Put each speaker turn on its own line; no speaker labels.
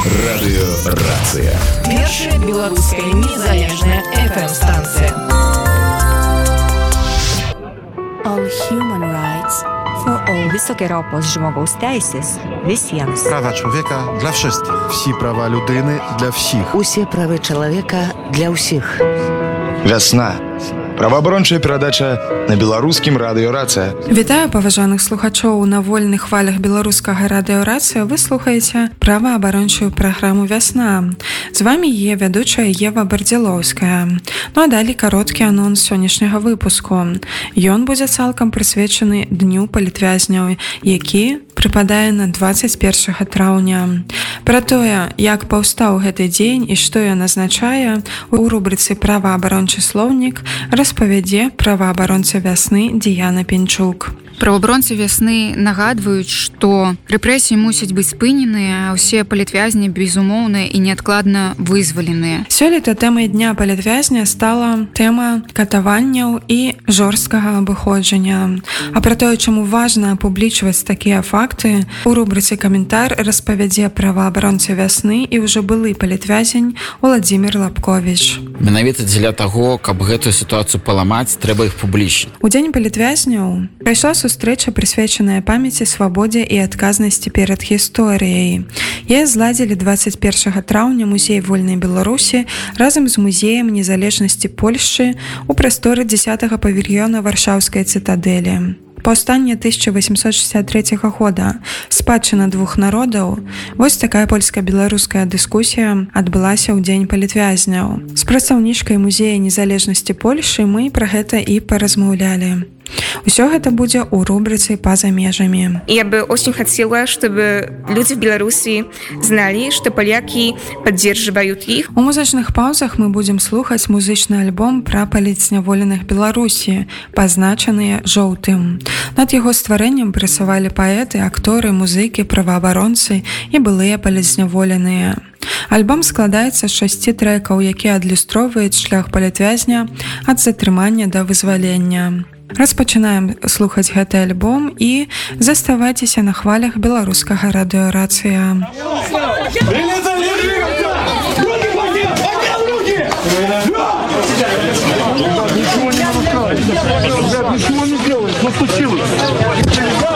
Радыёрацыя.
Першая беларуская незалежная FM-станцыя.
All human rights for all.
Високий рівень жмових тейсис всім.
Права чоловіка для всіх. Всі права людини для всіх.
Усі права чоловіка для усіх.
Вясна. Праваабарончая перадача на беларускім радыёрацыя.
Вітаю паважаных слухачоў на вольных хвалях беларускага радыёрацыя. Вы слухаеце праваабарончую праграму «Вясна». З вами є вядучая Ева Бардзілоўская. Ну а далі кароткі анонс сённяшняга выпуску. Ён будзе цалкам прысвечаны Дню палітвязняў, які прыпадае на 21 траўня. Пра тое, як паўстаў гэты дзень і што ён азначае, у рубрыцы «Праваабарончы слоўнік» распавядзе праваабаронца вясны Діяна Пенчук.
Праваабаронцы вясны нагадваюць, што рэпрэсіі мусяць быць спыненыя, а ўсе палітвязні безумоўна і неадкладна вызваленыя.
Сёлета тэмай дня палітвязня стала тэма катаванняў і жорсткага абыходжання. А пра тое, чаму важна апублічваць такія факты, у рубрыцы «Каментар» распавядзе праваабаронца вясны і ўжо былы палітвязень Уладзімір Лапковіч.
Менавіта дзеля таго, каб гэтую сітуацыю паламаць, трэба іх публічыць.
У дзень палітвязняў прайшла сустрэча, прысвечаная памяці, свабодзе і адказнасці перад гісторыяй. Яе зладзілі 21 траўня музей вольнай Беларусі разам з музеем незалежнасці Польшчы у прасторы 10-го павільёна Варшаўскай цытадэлі. Паўстанне 1863 года, спадчына двух народаў. Вось такая польска-беларуская дыскусія адбылася ў дзень палітвязняў. З прадстаўнічкай музея незалежнасці Польшчы мы пра гэта і паразмаўлялі. Усё гэта будзе ў рубрыцы «Па-за межамі».
Я бы очень хотела, чтобы люди в Беларуси знали, что поляки поддерживают их.
У музычных паузах мы будзем слухаць музычны альбом пра палітзняволеных Беларусі, пазначаныя жоўтым. Над яго стварэннем працавалі паэты, акторы, музыкі, праваабаронцы і былыя палітзняволеныя. Альбом складаецца з 6 трэкаў, якія адлюстроўваюць шлях палітвязня ад затрымання да вызвалення. Распачынаем слухаць гэты альбом і заставайцеся на хвалях беларускага радыёрацыя.
Ничего не делай, что случилось?